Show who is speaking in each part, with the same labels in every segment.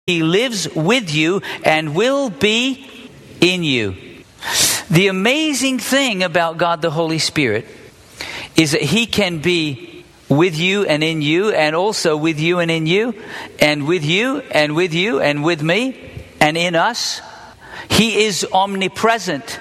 Speaker 1: He lives with you and will be in you. The amazing thing about God the Holy Spirit is that He can be with you and in you, and also with you and in you, and with you and with you and with me and in us. He is omnipresent.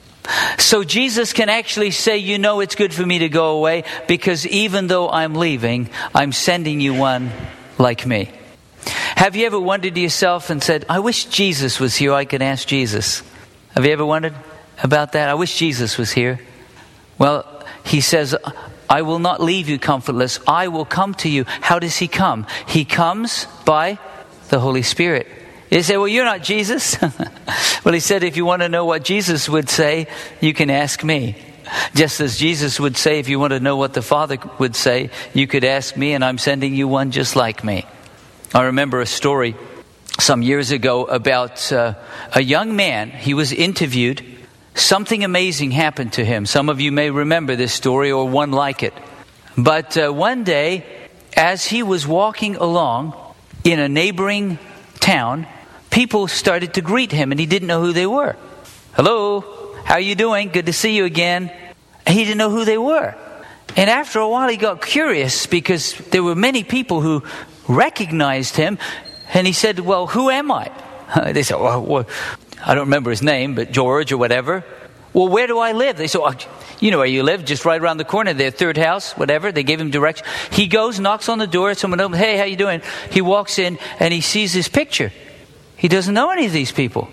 Speaker 1: So Jesus can actually say, you know, it's good for me to go away, because even though I'm leaving, I'm sending you one like me. Have you ever wondered to yourself and said, I wish Jesus was here, I could ask Jesus? Have you ever wondered about that? I wish Jesus was here. Well, He says, I will not leave you comfortless. I will come to you. How does He come? He comes by the Holy Spirit. You say, well, you're not Jesus. Well, He said, if you want to know what Jesus would say, you can ask me. Just as Jesus would say, if you want to know what the Father would say, you could ask me, and I'm sending you one just like me. I remember a story some years ago about a young man. He was interviewed. Something amazing happened to him. Some of you may remember this story or one like it. But one day, as he was walking along in a neighboring town, people started to greet him, and he didn't know who they were. Hello, how are you doing? Good to see you again. He didn't know who they were. And after a while, he got curious, because there were many people who recognized him. And he said, well, who am I? They said, well, I don't remember his name, but George or whatever. Well, where do I live? They said, oh, you know where you live, just right around the corner there, third house, whatever. They gave him direction. He goes, knocks on the door, someone opens, hey, how you doing? He walks in and he sees this picture. He doesn't know any of these people.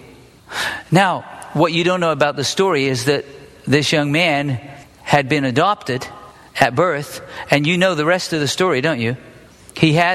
Speaker 1: Now, what you don't know about the story is that this young man had been adopted at birth, and you know the rest of the story, don't you? He had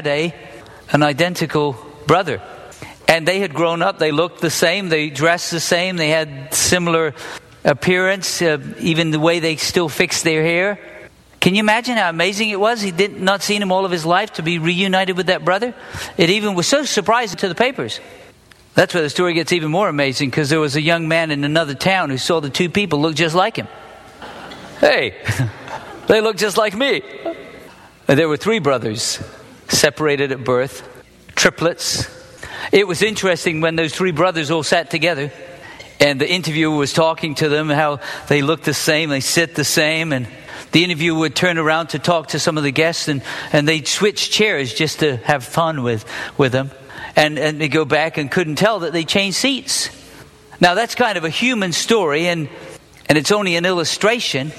Speaker 1: an identical brother. And they had grown up, they looked the same, they dressed the same, they had similar appearance, even the way they still fixed their hair. Can you imagine how amazing it was? He did not seen him all of his life, to be reunited with that brother. It even was so surprising to the papers. That's where the story gets even more amazing, because there was a young man in another town who saw the two people look just like him. Hey, they look just like me. And there were three brothers, separated at birth, triplets. It was interesting when those three brothers all sat together, and the interviewer was talking to them, how they look the same, they sit the same, and the interviewer would turn around to talk to some of the guests, and they'd switch chairs just to have fun with them. And they go back and couldn't tell that they changed seats. Now that's kind of a human story, and it's only an illustration.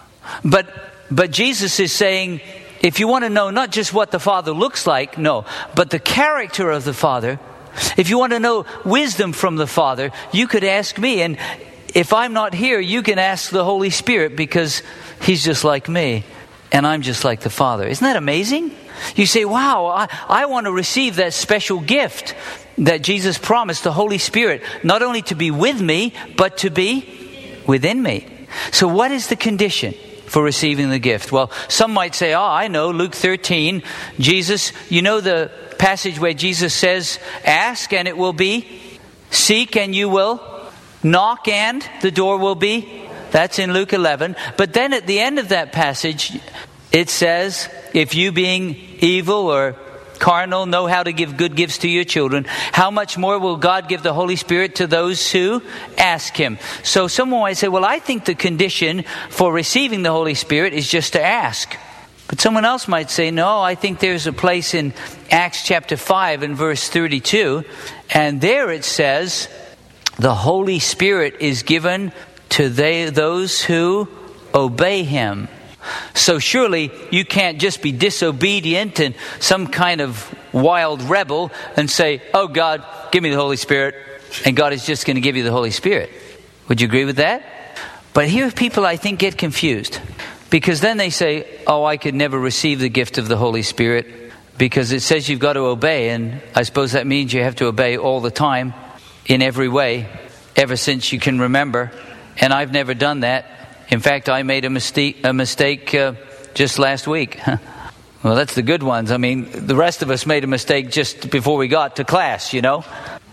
Speaker 1: But Jesus is saying, if you want to know not just what the Father looks like, no, but the character of the Father, if you want to know wisdom from the Father, you could ask me. And if I'm not here, you can ask the Holy Spirit, because He's just like me and I'm just like the Father. Isn't that amazing? You say, wow, I want to receive that special gift that Jesus promised, the Holy Spirit, not only to be with me, but to be within me. So what is the condition for receiving the gift? Well, some might say, I know, Luke 13, Jesus, you know the passage where Jesus says, ask and it will be, seek and you will, knock and the door will be. That's in Luke 11. But then at the end of that passage, it says, if you being evil or carnal know how to give good gifts to your children, how much more will God give the Holy Spirit to those who ask Him? So someone might say, well, I think the condition for receiving the Holy Spirit is just to ask. But someone else might say, no, I think there's a place in Acts chapter 5 and verse 32. And there it says, the Holy Spirit is given to those who obey Him. So surely you can't just be disobedient and some kind of wild rebel and say, oh God, give me the Holy Spirit, and God is just going to give you the Holy Spirit. Would you agree with that? But here people, I think, get confused, because then they say, oh, I could never receive the gift of the Holy Spirit because it says you've got to obey, and I suppose that means you have to obey all the time in every way ever since you can remember. And I've never done that. In fact, I made a mistake just last week. Well, that's the good ones. I mean, the rest of us made a mistake just before we got to class, you know.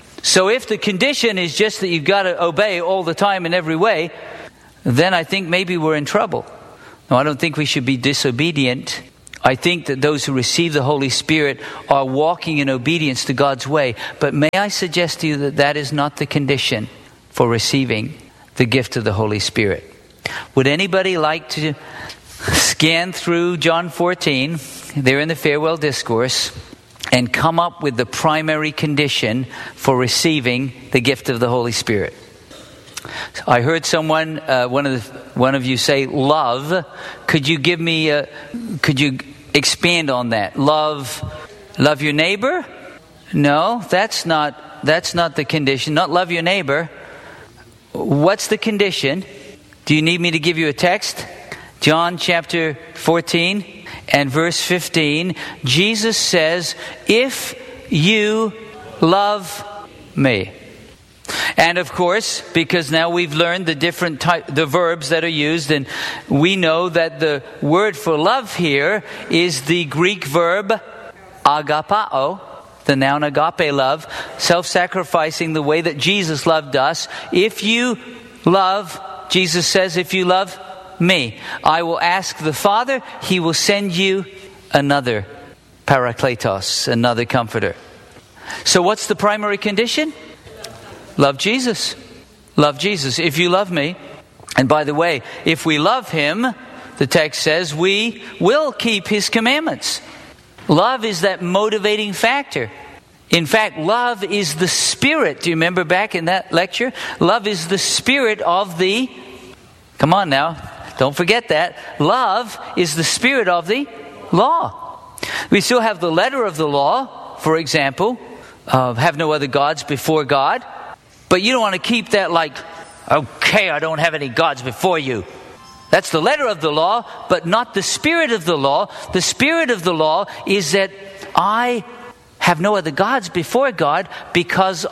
Speaker 1: So if the condition is just that you've got to obey all the time in every way, then I think maybe we're in trouble. No, I don't think we should be disobedient I think that those who receive the Holy Spirit are walking in obedience to God's way. But may I suggest to you that that is not the condition for receiving the gift of the Holy Spirit. Would anybody like to scan through John 14, there in the farewell discourse, and come up with the primary condition for receiving the gift of the Holy Spirit? I heard someone, one of you say, love. Could you expand on that? Love your neighbor? No, that's not the condition. Not love your neighbor. What's the condition? Do you need me to give you a text? John chapter 14 and verse 15. Jesus says, if you love me. And of course, because now we've learned the verbs that are used, and we know that the word for love here is the Greek verb agapao, the noun agape love, self-sacrificing the way that Jesus loved us. If you love, Jesus says, if you love me, I will ask the Father, He will send you another Parakletos, another comforter. So what's the primary condition? Love Jesus. Love Jesus. If you love me, and by the way, if we love Him, the text says, we will keep His commandments. Love is that motivating factor. In fact, love is the spirit. Do you remember back in that lecture? Love is the spirit of the... Come on now. Don't forget that. Love is the spirit of the law. We still have the letter of the law, for example, have no other gods before God. But you don't want to keep that like, okay, I don't have any gods before you. That's the letter of the law, but not the spirit of the law. The spirit of the law is that I have no other gods before God because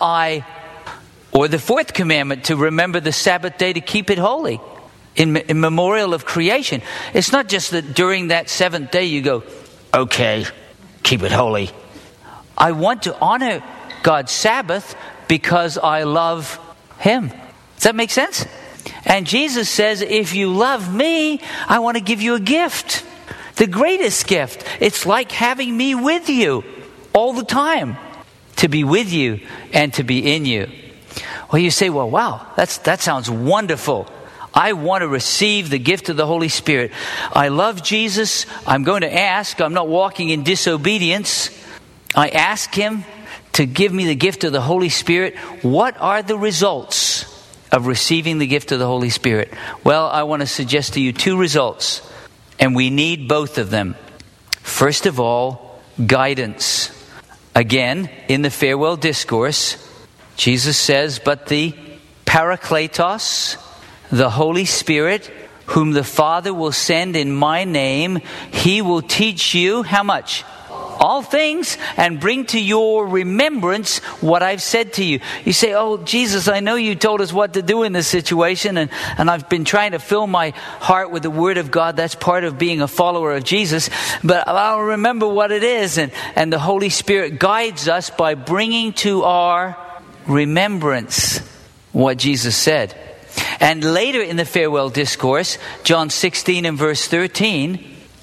Speaker 1: or the fourth commandment, to remember the Sabbath day to keep it holy in memorial of creation. It's not just that during that seventh day you go, okay, keep it holy. I want to honor God's Sabbath because I love Him. Does that make sense? And Jesus says, if you love me, I want to give you a gift. The greatest gift. It's like having me with you all the time. To be with you and to be in you. Well, you say, well, wow, that sounds wonderful. I want to receive the gift of the Holy Spirit. I love Jesus. I'm going to ask. I'm not walking in disobedience. I ask Him to give me the gift of the Holy Spirit. What are the results of receiving the gift of the Holy Spirit? Well, I want to suggest to you two results, and we need both of them. First of all, guidance. Again, in the farewell discourse, Jesus says, but the Parakletos, the Holy Spirit, whom the Father will send in my name, He will teach you how much? All things, and bring to your remembrance what I've said to you. You say, oh, Jesus, I know you told us what to do in this situation, and I've been trying to fill my heart with the Word of God. That's part of being a follower of Jesus. But I'll remember what it is. And the Holy Spirit guides us by bringing to our remembrance what Jesus said. And later in the farewell discourse, John 16 and verse 13,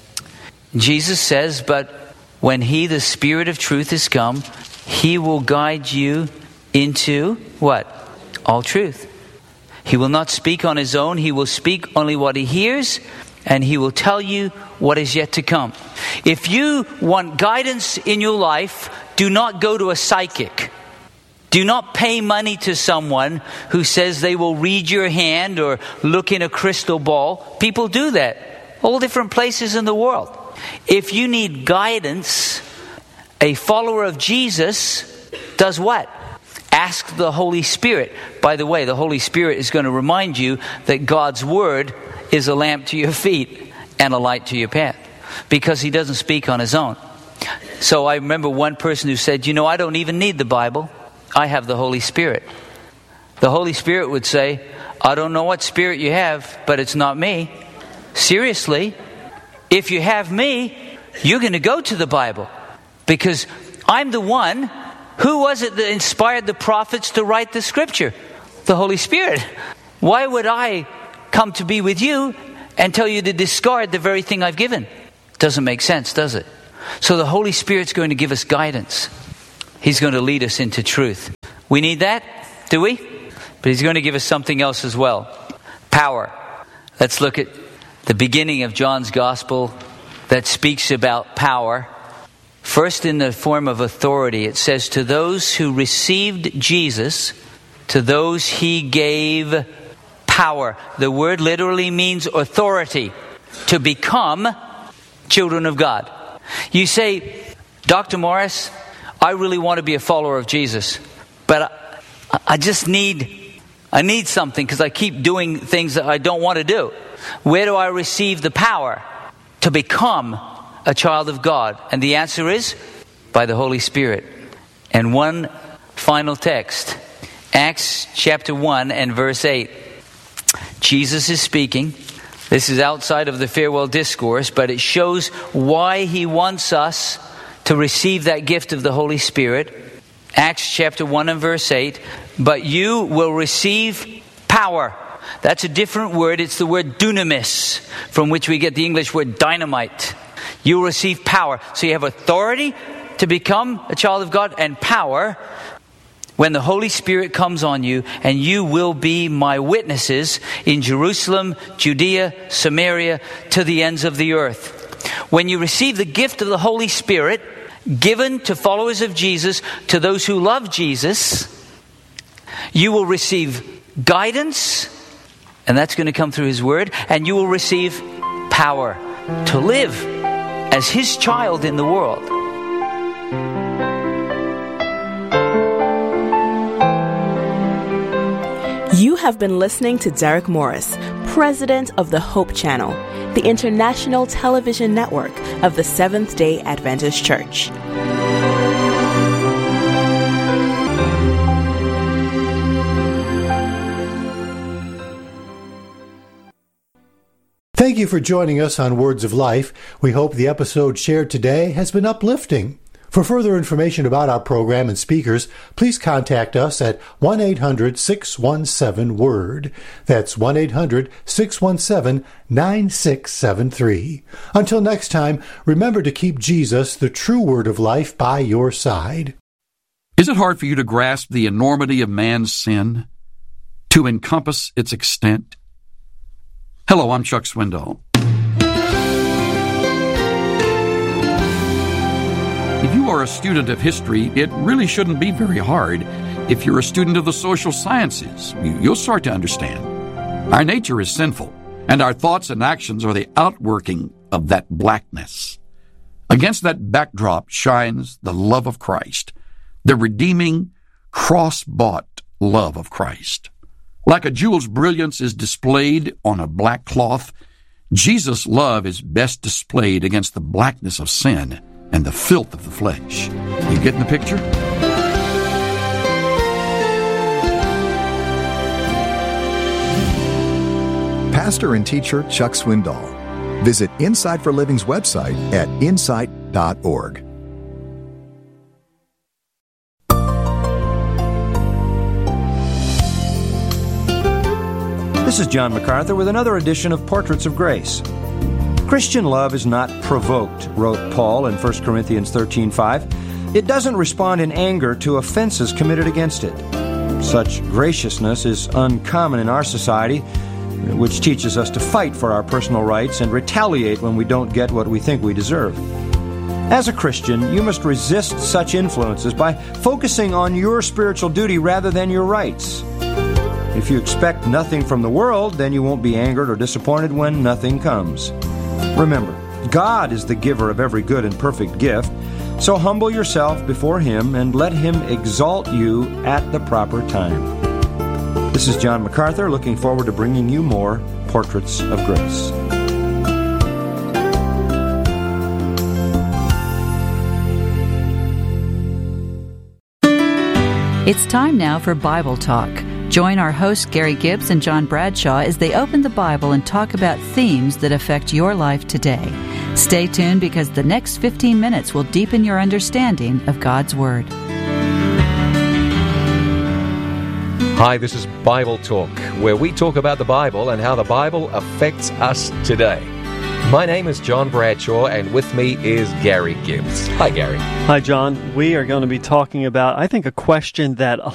Speaker 1: Jesus says, but when He, the Spirit of truth, is come, He will guide you into what? All truth. He will not speak on His own. He will speak only what He hears, and He will tell you what is yet to come. If you want guidance in your life, do not go to a psychic. Do not pay money to someone who says they will read your hand or look in a crystal ball. People do that. All different places in the world. If you need guidance, a follower of Jesus does what? Ask the Holy Spirit. By the way, the Holy Spirit is going to remind you that God's Word is a lamp to your feet and a light to your path, because He doesn't speak on His own. So I remember one person who said, I don't even need the Bible. I have the Holy Spirit. The Holy Spirit would say, I don't know what spirit you have, but it's not me. Seriously. If you have me, you're going to go to the Bible, because I'm the one. Who was it that inspired the prophets to write the scripture? The Holy Spirit. Why would I come to be with you and tell you to discard the very thing I've given? Doesn't make sense, does it? So the Holy Spirit's going to give us guidance. He's going to lead us into truth. We need that, do we? But He's going to give us something else as well. Power. Let's look at the beginning of John's Gospel that speaks about power. First, in the form of authority, it says, to those who received Jesus, to those He gave power. The word literally means authority, to become children of God. You say, Dr. Morris, I really want to be a follower of Jesus, but I need something because I keep doing things that I don't want to do. Where do I receive the power to become a child of God? And the answer is by the Holy Spirit. And one final text, Acts chapter 1 and verse 8. Jesus is speaking. This is outside of the farewell discourse, but it shows why He wants us to receive that gift of the Holy Spirit. Acts chapter 1 and verse 8. But you will receive power. That's a different word. It's the word dunamis, from which we get the English word dynamite. You will receive power. So you have authority to become a child of God and power when the Holy Spirit comes on you, and you will be my witnesses in Jerusalem, Judea, Samaria, to the ends of the earth. When you receive the gift of the Holy Spirit, given to followers of Jesus, to those who love Jesus, you will receive guidance, and that's going to come through His Word, and you will receive power to live as His child in the world.
Speaker 2: You have been listening to Derek Morris, President of the Hope Channel, the international television network of the Seventh-day Adventist Church.
Speaker 3: Thank you for joining us on Words of Life. We hope the episode shared today has been uplifting. For further information about our program and speakers, please contact us at 1-800-617-WORD. That's 1-800-617-9673. Until next time, remember to keep Jesus, the true Word of life, by your side.
Speaker 4: Is it hard for you to grasp the enormity of man's sin, to encompass its extent? Hello, I'm Chuck Swindoll. If you are a student of history, it really shouldn't be very hard. If you're a student of the social sciences, you'll start to understand. Our nature is sinful, and our thoughts and actions are the outworking of that blackness. Against that backdrop shines the love of Christ, the redeeming, cross-bought love of Christ. Like a jewel's brilliance is displayed on a black cloth, Jesus' love is best displayed against the blackness of sin and the filth of the flesh. You getting the picture?
Speaker 5: Pastor and teacher Chuck Swindoll. Visit Insight for Living's website at insight.org.
Speaker 6: This is John MacArthur with another edition of Portraits of Grace. Christian love is not provoked, wrote Paul in 1 Corinthians 13:5. It doesn't respond in anger to offenses committed against it. Such graciousness is uncommon in our society, which teaches us to fight for our personal rights and retaliate when we don't get what we think we deserve. As a Christian, you must resist such influences by focusing on your spiritual duty rather than your rights. If you expect nothing from the world, then you won't be angered or disappointed when nothing comes. Remember, God is the giver of every good and perfect gift, so humble yourself before Him and let Him exalt you at the proper time. This is John MacArthur, looking forward to bringing you more Portraits of Grace.
Speaker 7: It's time now for Bible Talk. Join our hosts Gary Gibbs and John Bradshaw as they open the Bible and talk about themes that affect your life today. Stay tuned because the next 15 minutes will deepen your understanding of God's Word.
Speaker 8: Hi, this is Bible Talk, where we talk about the Bible and how the Bible affects us today. My name is John Bradshaw, and with me is Gary Gibbs. Hi, Gary.
Speaker 9: Hi, John. We are going to be talking about, I think, a question that a